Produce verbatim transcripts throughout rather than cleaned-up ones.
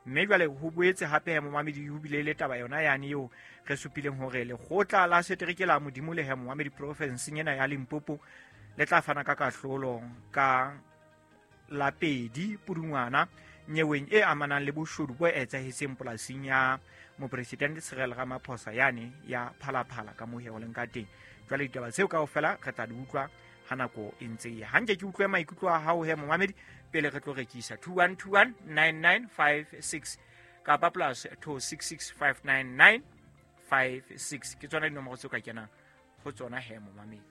mme jwale ho boetse hape he momamedi ho bile le taba yona yane eo re supileng hore lekgotla la setereke la modimo le he momamedi province ena ya Limpopo le tla fana ka kahlolo ka la pedi Pudungwana nyeweng e amanang le boshodu bo etsahetseng polasing ya mopresidente Cyril Ramaphosa yane ya Phalaphala ka mohe o leng ka teng. Jwale ditaba tseo kaofela re tla di utlwa ha nako e ntse e ya. Ha nke ke utlwe maikutlo a hao he momamedi pele re tlo rekisa two one two one nine nine five six kapa plus two six six five nine nine five six ke tsona dinomoro tseo ka kenang go tsona he momamedi.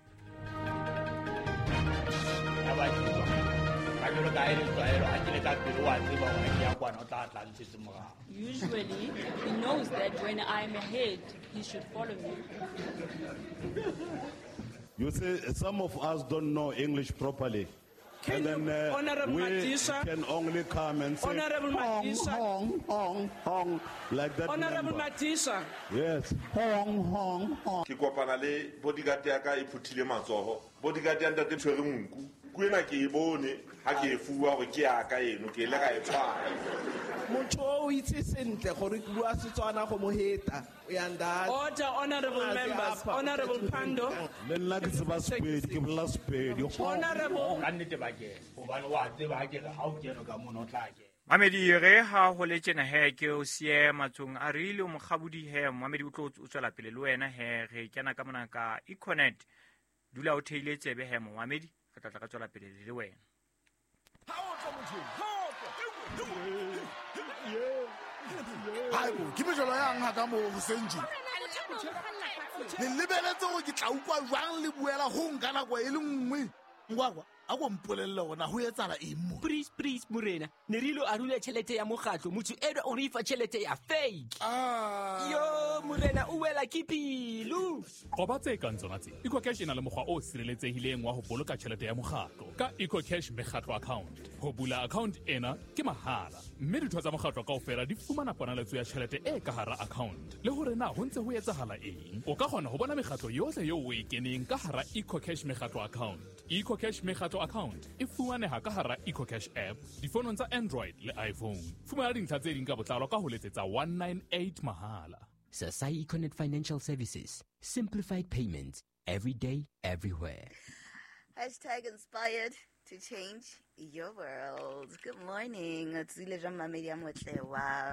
Usually, he knows that when I'm ahead, he should follow me. You see, some of us don't know English properly. Can and then uh, Honorable we Madisa, can only come and say, Honorable hong, Madisa, hong, hong, hong, like that. Honorable number. Matisa. Yes. Hong, hong, hong. Ke kopana le bodyguard ya ka e phuthile matsoho. Bodyguard ya ntate tshwere monku. Kuena ke e bone ha ke e fuwa gore ke ya ka eno ke le ga e tshwara. Motho o itse sentle gore ke bua Setswana go mo heta. O ya nda. Order, honorable members, honorable Pando. Le nna ke tseba Sepedi, ke bolela Sepedi. Honorable. Mamedi re ha ho le tjena he ke o sie matsong a rile o mogabudi he Mamedi o tlo o tswela pele le wena he re kena ka mona ka Econet dula o theile tsebe he Mamedi re tla tla ka tswela pele le wena. Hayi bo ke bejolo yang ha ka mo Senji le lebeletse go ke tla ukwa jwang le buela ho nkana kwa e le nngwe ngwagwa a go mpolelle ona ho etsala eng mo. Please please Morena ne rilo a rule tšhelete ya mogatlo motho edo o re fa tšhelete ya fake. Ah Yo Morena o wela ke pilu go ba tse ka ntsona tse EcoCash ena le mokgwa o sireletsehileng wa ho boloka tšhelete ya mogatlo ka EcoCash Mekgatlo account. Ho bula account ena ke mahala mme ditho tsa mogatlo kaofela di fumana ponaletso ya tšhelete e ka hara account le hore na ho ntse ho etsahala eng. O ka kgona ho bona mekgatlo yohle eo o e keneng ka hara EcoCash Mekgatlo account. EcoCash Mekgatlo account e fumaneha ka hara EcoCash app difonong tsa Android le iPhone. Fumana dintlha tse ding ka botlalo ka ho letsetsa one nine eight mahala. Sasai Econet Financial Services. Simplified payments. Every day, everywhere. Hashtag inspired to change your world. Good morning. It's Ilejwa Mamedi Amotle wa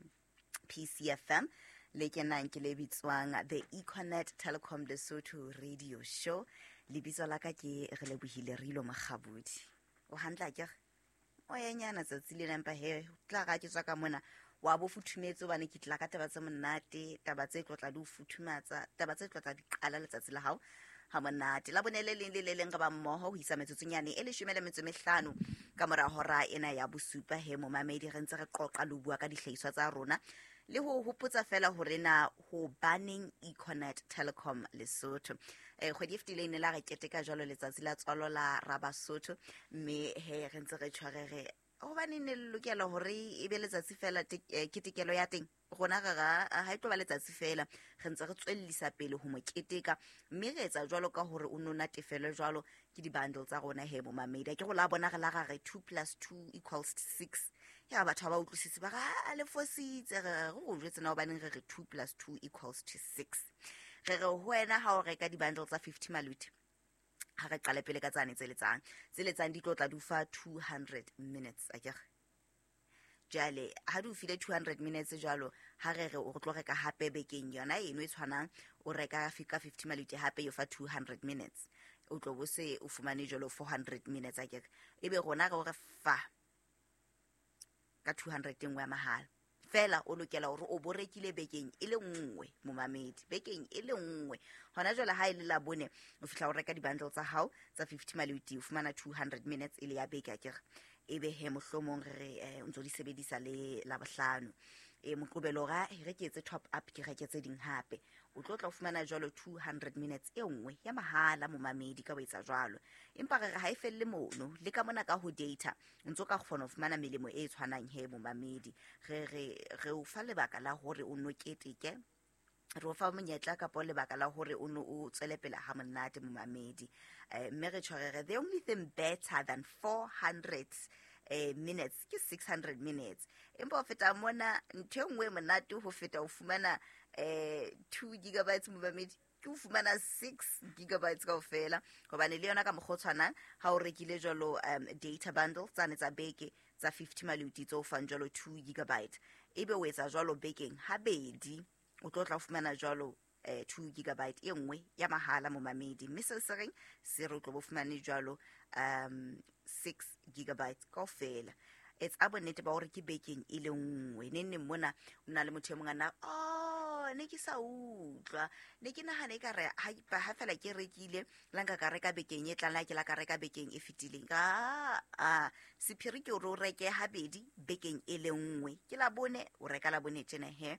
P C F M. Leke nine ke lebitswang the Econet Telecom Lesotho radio show. Lebitso la ka ke re lebohile Rilo Mogabudi. O handla ke o yenyana tsatsi le lempa he tla ga ke tswa ka mona wa bo futhumetse bane ke tla ka taba tse monate taba tse tlotla di futhumatsa taba tse tlotla di qala letsatsi la hao ha monate la bonele le le leng ga ba mmoho ho isa metsotsonyane e le shome le metso mehlano ka mora hora ena ya bosupa he mo mamedi re ntse re qoqa lo bua ka dihlahiswa tsa rona le ho hopotsa fela hore na ho banning Econet Telecom Lesotho e kgwedi fetile ne la re keteka jalo letsatsi la tswalo la Rabasotho mme he re ntse re tshwarere go bane ne lokela hore e be letsatsi fela ketekelo ya teng gona ga ha e tlo ba letsatsi fela re ntse re tswellisa pele ho mo keteka mme re etsa jalo ka hore o nona tefelo jalo ke di bundles tsa rona he mo mamedi ke go la bona ga la ga re two plus two equals six ya batho ba utlwisitse ba ga le fositse re go jwetse na ba neng re re two plus two equals to six re re hoena ha o reka di bundles tsa fifty maluti ha re qale pele ka tsane tse letsang tse letsang di tlotla di fa two hundred minutes a kere jale ha du file two hundred minutes jalo ha re re o tlo reka hape bekeng yona eno e tshwanang o reka fika fifty maluti hape yo fa two hundred minutes o tlo bo se o fumane jalo four hundred minutes a kere ebe gona ga o re fa ka two hundred ngwe mahala fela o lokela hore o borekile bekeng e le nngwe mo mamedi bekeng e le nngwe hona jwale ha ile la bone o fihla o reka di bundles tsa hao tsa fifty maluti o fumana two hundred minutes ile ya beke akere ebe he mohlomong re o ntso di sebedisa le la bohlano e moqobelo ga re ke etse top up ke re ke tse ding hape o tlo tla fumana jwalo two hundred minutes e nngwe ya mahala mo mamedi ka boetsa jwalo empa re ha e felle mono le ka mona ka ho data ntso ka kgona ho fumana melemo e tshwanang he mo mamedi re re re o fa lebaka la hore o no keteke re o fa monyetla ka po lebaka la hore o no o tswelepela ha monate mo mamedi mme re tshwarere the only thing better than four hundred eh, minutes ke six hundred minutes empa o feta mona ntho nngwe monate ho feta o fumana eh, two gigabytes momamedi ke o fumana six gigabytes kaofela hobane le yona ka mokgotshwana ha o rekile jalo um, data bundle tsane tsa beke tsa fifty maluti tso fang jalo two gigabytes ebe o etsa jalo bekeng habedi o tlo tla fumana jalo eh, two gigabyte e nngwe ya mahala mo mamedi mme se se reng se re tlo fumane jalo um six gigabytes kaofela it's abonnete ba hore ke bekeng e le nngwe ne nne mona o na le motho mo ngana oh ne ke sa utlwa ne ke nahana ka re ha ha fela ke rekile la nka ka reka bekeng e tlang la ke la ka reka bekeng e fitileng ah ah sephiri ke o reke habedi bekeng e le nngwe ke la bone o reka la bone tjena he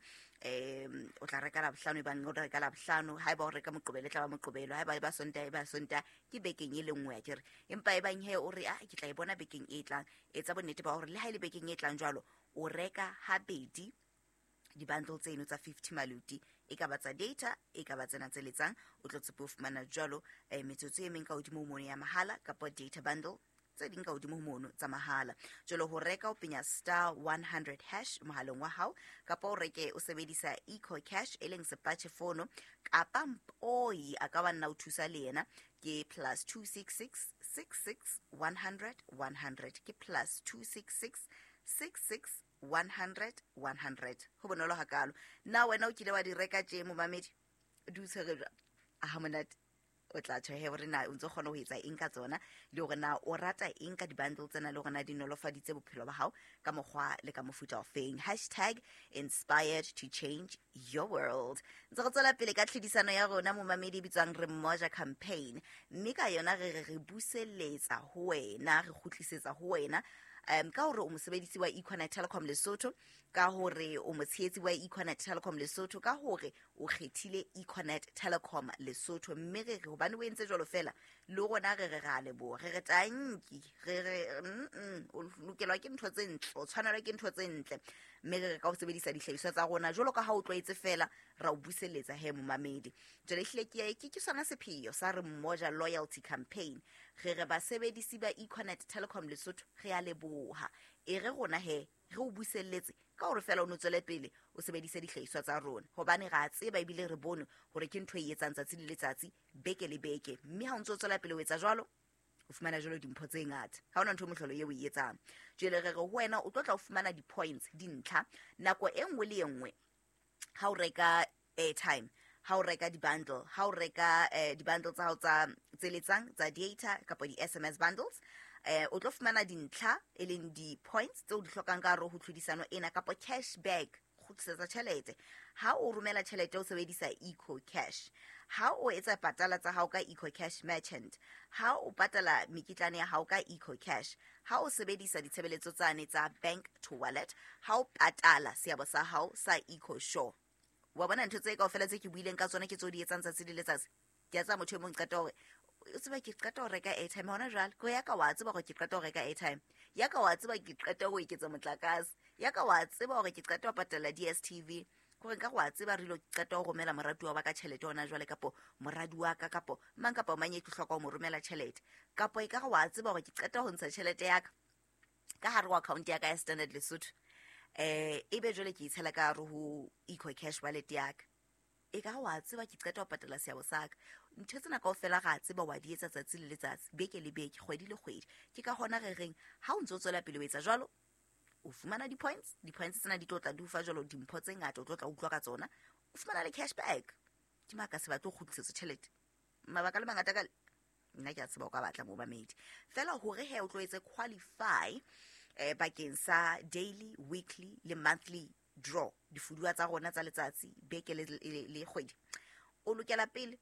um o tla reka la bohlano ba ngo reka la bohlano ha ba o reka moqobelo tla ba moqobelo ha ba ba sonta ba sonta ke bekeng e le nngwe ya kere empa e bang he o re ah ke tla e bona bekeng e tlang etsa bonnete ba hore le ha ile bekeng e tlang jwalo o reka habedi di bundle tseno tsa fifty maluti e ka ba tsa data e ka ba tsena tse letsang o tlo tsepo fumana jwalo eh, metsotso e meng ka hodimo mono ya mahala kapa data bundle tse ding ka hodimo mono tsa mahala jwalo ho reka o penya star one hundred hash mohaleng wa hao kapa o reke o sebedisa eco cash e leng sepatjhe fono kapa oi a ka ba nna o thusa le yena ke plus two six six six six one hundred one hundred ke plus two six six six six one hundred one hundred ho bonolo hakalo na wena o kile wa di reka tje mo mamedi du tsere a monate o tla tshe hore na o ntse gona ho etsa eng ka tsona le hore na o rata eng ka di bundle tsena le hore na di nolofaditse bophelo ba hao ka mogwa le ka mofuta o feng hashtag inspired to change your world ntse go tsela pele ka tlhidisano ya rona mo mamedi bitswang re mmoja campaign mme ka yona re re buseletsa ho wena re khutlisetsa ho wena um ka hore o mosebedisi wa Econet Telecom Lesotho ka hore o motshehetsi wa Econet Telecom Lesotho ka hore o kgethile Econet Telecom Lesotho mme re re hobane o entse jolo fela le rona re re ra lebo re re tanki re re mm o lokelwa ke ntho tse ntle o tshwanelwa ke ntho tse ntle mme re ka o sebedisa dihlahiswa tsa rona jolo ka ha o tloetse fela ra o buseletsa he mo mamedi jole hlile ke ke ke sona sephio sa re mmoja loyalty campaign re re ba sebedisi ba Econet Telecom Lesotho re a leboha e re rona he re o buseletse ka hore fela o notswele pele o sebedise dihlahiswa tsa rona hobane ga tseba ebile re bone hore ke ntho e etsang tsatsi le letsatsi beke le beke mme ha o ntse o tswela pele o etsa jwalo o fumana jwalo dimpho tse ngata ha ona ntho mohlolo ye o e etsang jwale re re ho wena o tlotla o fumana di points dintlha nako e nngwe le engwe ha o reka airtime ha o reka di bundle ha o reka eh, di bundles tsa tsa tseletsang tsa data kapa di S M S bundles eh o tlo fumana dintlha e leng di points tse o di hlokang ka ro ho tlhodisano ena kapa cashback khutsetsa tšhelete ha o romela tšhelete o sebedisa eco cash ha o etsa patala tsa hao ka eco cash merchant ha o patala mekitlane ya hao ka eco cash ha o sebedisa ditshebeletso tsane tsa bank to wallet ha o patala seabo sa hao sa eco shore wa bona ntho tse ka ofela tse ke buileng ka tsona ke tso di etsang tsatsi le letsatsi ke etsa motho mo nqata hore o tseba ke qeta ho reka airtime hona jwale go ya ka wa tseba gore ke qeta ho reka airtime ya ka wa tseba ke qeta ho iketsa motlakase ya ka wa tseba hore ke qeta ho patala D S T V gore ka wa tseba re lo qeta ho romela moradi wa ba ka tšhelete hona jwale kapo moradi wa ka kapo mang kapo manye ke hloka ho mo romela tšhelete kapo e ka wa tseba hore ke qeta ho ntsha tšhelete ya ka ka hare wa account ya ka ya Standard Lesotho eh ebe jwale ke itshela ka hare ho eco cash wallet ya ka e ka wa tseba ke qeta ho patala seabo sa ka ntho tsena ka ofela ga tseba wa di etsa tsatsi le letsatsi beke le beke kgwedi le kgwedi ke ka hona re reng ha o ntse o tswela pele o etsa jwalo o fumana di points di points tsena di tlotla di ufa jwalo dimpho tse ngata o tlotla utlwa ka tsona o fumana le cashback ke maka se batlo khutlisetsa tšhelete mabaka le mangata ka nna ke a tseba o ka batla mo bamedi fela hore he o tloetse qualify eh bakeng sa daily weekly le monthly draw di fudua tsa rona tsa letsatsi beke le le kgwedi o lokela pele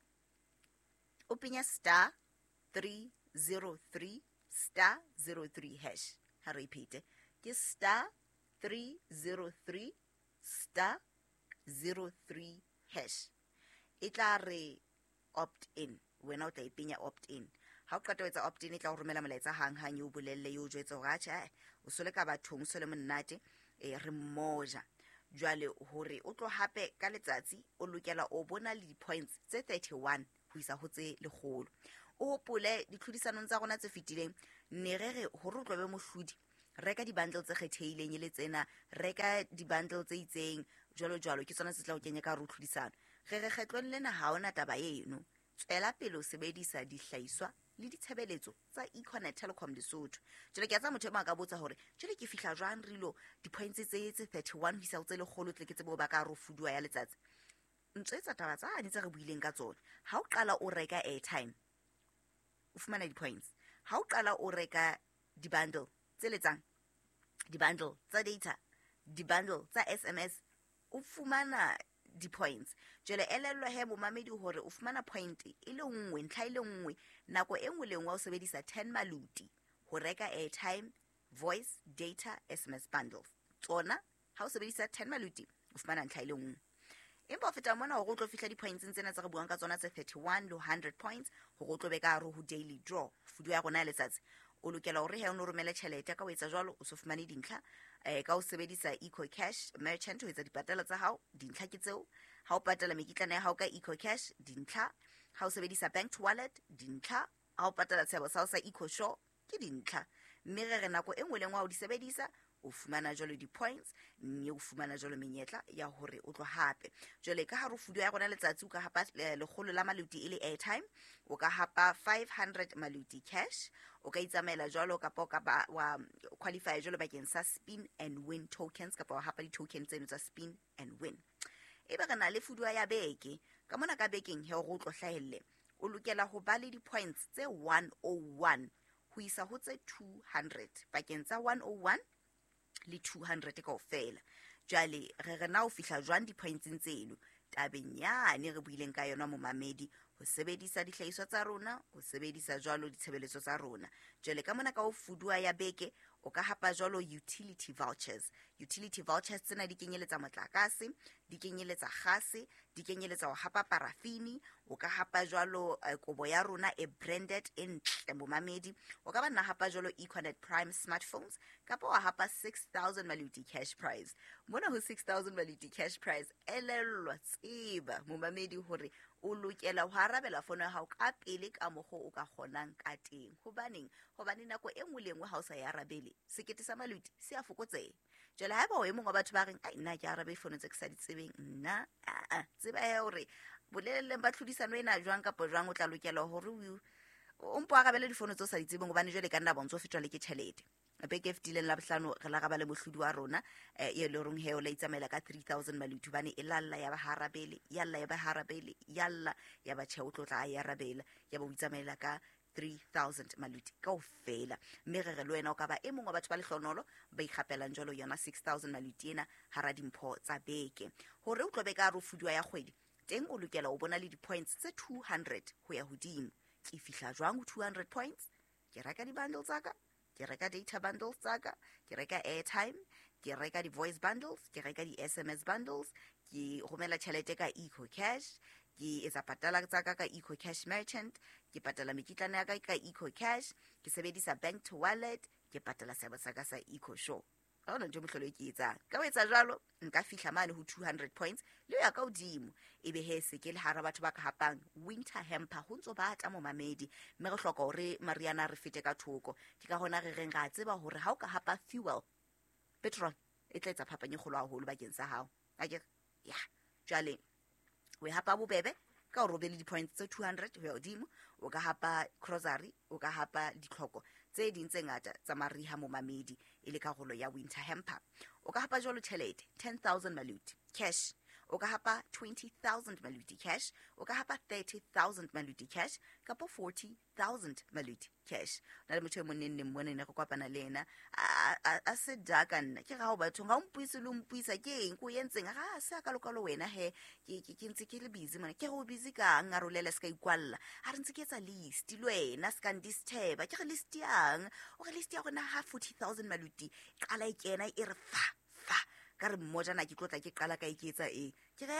o penya star three zero three star zero three hash ha repeat ke star three zero three star zero three hash e tla re opt in wena o tla ipenya opt in ha o qeta etsa opt in e tla o romela molaetsa hang hang yo bolelle yo jwetsa hore acha o sole ka bathong sole monnate e re mmoja jwale hore o tlo hape ka letsatsi o lokela o bona le di points tse thirty-one ho isa ho tse lekgolo o hopole di tlhodisanong tsa rona tse fitileng ne re re hore o tlobe mohlodi reka di-bundle tse kgetheileng e le tsena, reka di-bundle tse itseng jwalo jwalo, ke tsona se tla o kenya ka rutlhodisano. Re re kgetlong lena ha ona taba eno, tswela pele o sebedisa dihlahiswa le ditshebeletso tsa Econet Telecom Lesotho. Jwale ke a tsa motho e ka botsa hore jwale ke fihla jwang Rilo di-points tse tse thirty-one ho isa ho tse lekgolo tle ke tsebo ba ka ro fuduwa ya letsatsi. Ntse tsa taba tsane tse re buileng ka tsona. Ha o qala o reka airtime o fumana di-points. Ha o qala o reka di-bundle tse letsang, di-bundle tsa data, di-bundle tsa S M S, o fumana di-points. Jwale elellwa he momamedi hore o fumana point e le nngwe, ntlha ile nngwe nako e nngwe le nngwe o sebedisa ten maluti ho reka airtime, voice, data, S M S bundles. Tsona ha o sebedisa ten maluti o fumana ntlha ile nngwe. Empa o feta mona hore o tlo fihla di-points tsena tse re buang ka tsona tse thirty-one le one hundred points hore o tlo be ka hare ho daily draw fudu ya rona ya letsatsi. O lokela hore he o no romela tjhelete ka o etsa jwalo o so fumane dintlha eh ka o sebedisa EcoCash merchant ho etsa dipatala tsa hao, dintlha ke tseo. Ha o patala mekitlana ya hao ka EcoCash, dintlha. Ha o sebedisa bank wallet, dintlha. Ha o patala tsebo sa sa EcoShore, ke dintlha. Mme re re nako e nngwe le nngwe o di sebedisa o fumana jwalo di-points, mme o fumana jwalo menyetla ya hore o tlo hape. Jwale ka hare fudu ya rona letsatsi o ka hapa lekgolo la maluti e le airtime, o ka hapa five hundred maluti cash, o ka itsamaela jwalo kapa ka ba wa qualify jwalo bakeng sa spin and win tokens kapa wa hapa di-tokens tseno tsa spin and win. Ebe re na le fudu ya beke, ka mona ka bekeng he o tlo hlahelle o lokela ho ba le di-points tse one oh one ho isa ho tse two hundred bakeng tsa one oh one le two hundred ka ofela. Jwale re re na o fihla jwang di-points tseno tabeng yane re buileng ka yona momamedi, ho sebedisa dihlahiswa tsa rona, ho sebedisa jwalo ditshebeletso tsa rona. Jwale ka mona ka o fudua ya beke o ka hapa jwalo utility vouchers. Utility vouchers tsena di kenyeletsa motlakase, di kenyeletsa gase, di kenyeletsa ho hapa parafini, o ka hapa jwalo uh, kobo ya rona e branded e ntle momamedi, o ka ba nna hapa jwalo Econet Prime smartphones kapa wa hapa six thousand maluti cash prize. Mona ho six thousand maluti cash prize elellwa tseba momamedi hore o lokela ho arabela fono ya hao ka pele ka mokgo o ka kgonang ka teng. Hobaneng hobane nako e nngwe le nngwe ha o sa ya arabele sekete sa maluti se a fokotseha. Jwale haeba o emong wa batho ba reng ai nna ke arabe fono tse ke sa di tsebeng, nna a a tseba ya hore bolelele ba tlhodisano ena jwang kapa jwang o tla lokela hore o mpo arabele difono tse o sa di tsebeng hobane jwale ka nna bontso fetwa le ke tjhelete. Beke e fetileng la bohlano re la rabale mohlodi wa rona e le rong heo la itsamaela ka three thousand maluti bane e lalla ya ba harabele yalla ya ba harabele yalla ya ba tjhe o tlotla ya rabela ya ba itsamaela ka three thousand maluti ka ofela. Mme re re le wena o ka ba e mong wa batho ba lehlonolo ba ikgapelang jwalo yona six thousand maluti ena hara dimpho tsa beke. Hore o tlo be ka ro fuduwa ya kgwedi teng o lokela o bona le di-points tse two hundred ho ya hodimo. Ke fihla jwang ho two hundred points? Ke reka di-bundles tsaka, ke reka data bundles tsaka, ke reka airtime, ke reka di-voice bundles, ke reka di-S M S bundles, ke romela tjhelete ka EcoCash, ke etsa patala tsaka ka EcoCash merchant, ke patala mekitlana ya ka ka EcoCash, ke sebedisa bank to wallet, ke patala sebo sa ka sa EcoShore. Ha ona ntho mohlolo ke etsa ka o etsa jwalo nka fihla mane ho two hundred points le ya ka hodimo. Ebe he se ke le hara batho ba ka hapang winter hamper ho ntso ba ta mo mamedi, mme re hloka hore Mariana re fete ka thoko. Ke ka hona re reng ga tseba hore ha o ka hapa fuel petrol e tla etsa phapanye kgolo haholo bakeng sa hao. Akere ya jwale we hapa bobebe ka o robele di-points tse two hundred ho ya hodimo, o ka hapa grocery, o ka hapa ditlhoko tse ding tse ngata tsa mariha mo mamedi e le karolo ya winter hamper. O ka hapa jwalo tjhelete ten thousand maluti cash, o ka hapa twenty thousand maluti cash, o ka hapa thirty thousand maluti cash kapa forty thousand maluti cash. Na le motho e monenne mmone ne go kwapana le ena a se daka nna ke ga o batho ga o mpuise le mpuisa ke eng go yentseng ga se ka lokalo wena he ke ke ntse ke le busy mona ke go busy ka ngarolele ska ikwalla ha re ntse ke etsa list le wena ska ndisteba ke re list yang o re list ya gona ha forty thousand maluti qala ikena e re fa fa ka re mmojana ke tlotla ke qala ka iketsa e ke re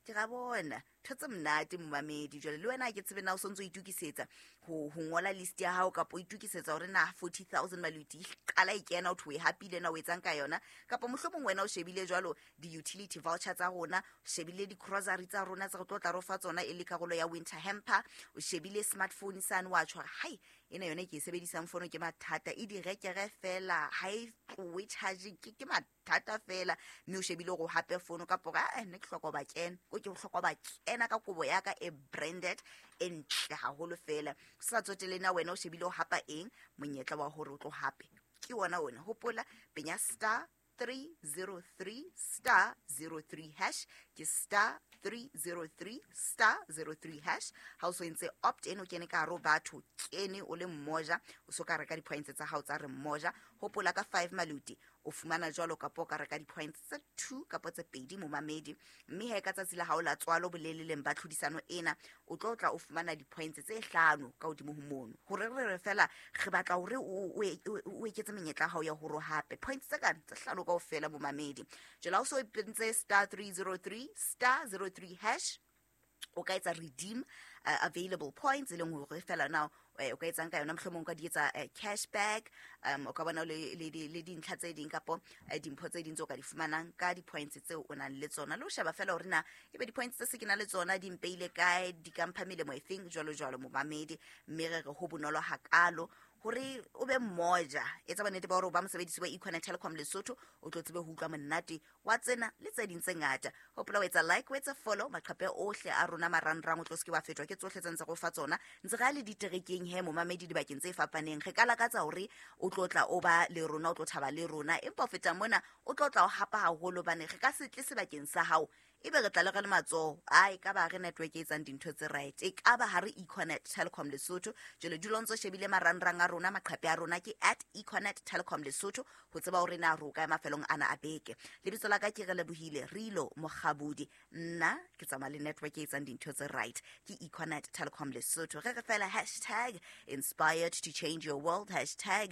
ke ga bona thotse mnate momamedi jwale le wena ke tsebe na o sontso itukisetsa ho ho ngola list ya hao kapo itukisetsa hore na forty thousand maluti qala ikena o thwe hapile na o etsang ka yona kapo mohlomong wena o shebile jwalo di utility voucher tsa rona o shebile di grocery tsa rona tsa go tlotla ro fa tsona e le karolo ya winter hamper o shebile smartphone san wa tshwa hai ena yone ke e sebedisang fono ke mathata e di rekere fela hai we charge ke ke mathata fela mme o shebile go hape fono kapo ga ene ke hloko ba kena go ke hloko ba kena ka kobo ya ka e branded entle haholo fela sa tsotele na wena o shebile o hapa eng monyetla wa hore o tlo hape ke wona wona hopola penya star three zero three star zero three hash ke star three zero three star zero three hash ha o so ntse opt in o kene ka ro batho kene o le mmoja o so ka reka di points tsa hao tsa re mmoja hopola ka five maluti o fumana jwalo ka po ka reka di points tsa two ka po tsa pedi mo mamedi mme he ka tsatsi la hao la tswalo boleleleng ba tlhodisano ena o tlo tla o fumana di points tse hlano ka odimo ho mono hore re re fela re batla hore o o eketse menyetla hao ya horo hape points tsa kana tsa hlano ka o fela mo mamedi jela o so ipentse star three zero three star zero three hash o ka etsa redeem uh, available points e leng hore fela now o ka etsang ka yona mohlomong ka di etsa uh, cashback um o ka bona le le le dintlha tse ding kapo uh, dimpho tse ding tso ka di fumanang ka di points tse o nang le tsona lo sheba fela hore na ebe di points tse se ke na le tsona di mpeile kae di kamphamile mo efeng jwalo jwalo mo mamedi mme re re ho bonolo hakalo hore o be mmoja etsa bonnete ba hore ba mosebedisi wa Econet Telecom Lesotho o tlo tsebe ho utlwa monate wa tsena le tse ding tse ngata hopola o etsa like o etsa follow maqhape ohle a rona marangrang o tlo ske wa fetwa ke tsohle tse ntse go fa tsona ntse ga le diterekeng he mo mamedi di bakeng tse fapaneng re kala ka tsa hore o tlotla o ba le rona o tlo thaba le rona empa o feta mona o tlotla o hapa haholo bane re ka se tle se bakeng sa hao ebe re tla le ga le matso ai ka ba re network e tsang dintho tse right e ka ba ha re Econet Telecom Lesotho jole dulonzo shebile marangrang a rona maqhape a rona ke at Econet Telecom Lesotho ho tseba hore na ro ka mafelong ana a beke le bitso la ka ke re lebohile Rilo Mogabudi nna ke tsama le network e tsang dintho tse right ke Econet Telecom Lesotho re re fela hashtag inspired to change your world hashtag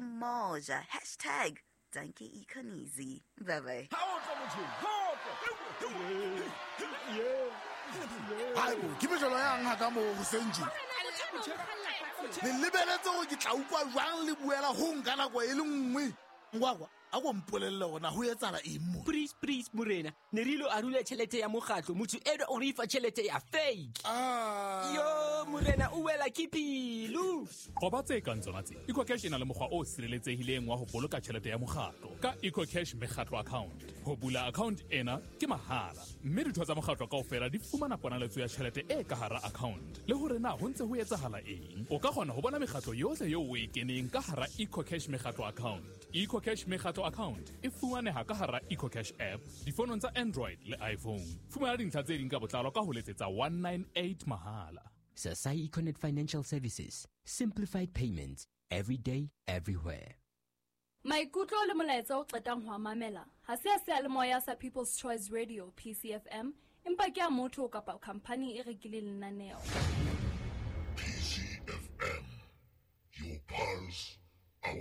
remoja hashtag danke Econizi bye bye hai bo ke bejolo yang ha ka mo Senji le lebeletse go ke tla ukwa jwang le buela ho ngana kwa e le nngwe ngwakwa a go mpolelle gona ho etsala eng mo please please morena ne rilo a rule tšhelete ya mokgatlo motho edo o re ifa tšhelete ya fake ah yo morena o wela ke pilu go ba tse ka ntsona tse EcoCash ena le mokgwa o sireletsehileng wa ho boloka tšhelete ya mokgatlo ka EcoCash mekgatlo account ho bula account ena ke mahala mme ditho tsa mokgatlo kaofela di fumana ponaletso ya tšhelete e ka hara account le hore na ho ntse ho etsahala eng o ka kgona ho bona mekgatlo yohle yeo o e keneng ka hara EcoCash mekgatlo account EcoCash mekgatlo account e fumaneha ka hara EcoCash app difonong tsa Android le iPhone fumana dintlha tse ding ka botlalo ka ho letsetsa one nine eight mahala Sasai Econet Financial Services, simplified payments every day, everywhere. Maikutlo le molaetsa o qetang ho mamela ha se se le moya sa People's Choice Radio P C F M empa ke a motho kapa company e rekileng lenaneo P C F